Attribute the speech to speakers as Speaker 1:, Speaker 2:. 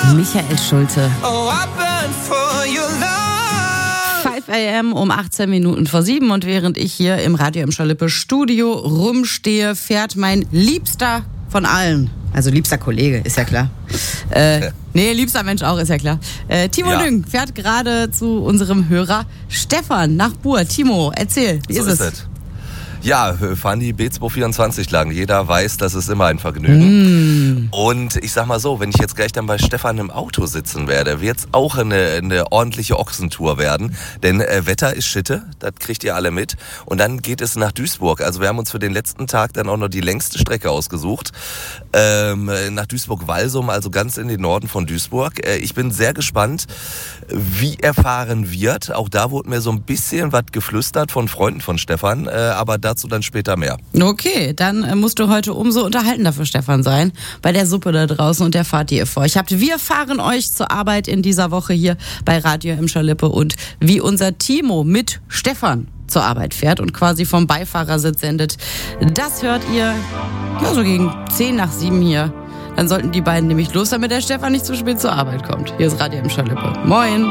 Speaker 1: Michael Schulte. 5 a.m. um 18 Minuten vor 7 und während ich hier im Radio Emscher Lippe Studio rumstehe, fährt mein Liebster von allen, also liebster Kollege, ist ja klar. Liebster Mensch auch, ist ja klar. Timo Düng fährt gerade zu unserem Hörer Stefan nach Buhr. Timo, erzähl, wie ist es?
Speaker 2: Ja, fahren die B224 lang. Jeder weiß, das ist immer ein Vergnügen. Und ich sag mal so, wenn ich jetzt gleich dann bei Stefan im Auto sitzen werde, wird es auch eine ordentliche Ochsentour werden. Denn Wetter ist Schitte, das kriegt ihr alle mit. Und dann geht es nach Duisburg. Also wir haben uns für den letzten Tag dann auch noch die längste Strecke ausgesucht. Nach Duisburg-Walsum, also ganz in den Norden von Duisburg. Ich bin sehr gespannt, wie er fahren wird. Auch da wurde mir so ein bisschen was geflüstert von Freunden von Stefan, aber dazu dann später mehr.
Speaker 1: Okay, dann musst du heute umso unterhaltender für Stefan sein, bei der Suppe da draußen und der Fahrt, die ihr vor euch habt. Wir fahren euch zur Arbeit in dieser Woche hier bei Radio Emscher Lippe und wie unser Timo mit Stefan zur Arbeit fährt und quasi vom Beifahrersitz sendet, das hört ihr so gegen 10 nach 7 hier. Dann sollten die beiden nämlich los, damit der Stefan nicht zu spät zur Arbeit kommt. Hier ist Radio Emscher Lippe. Moin!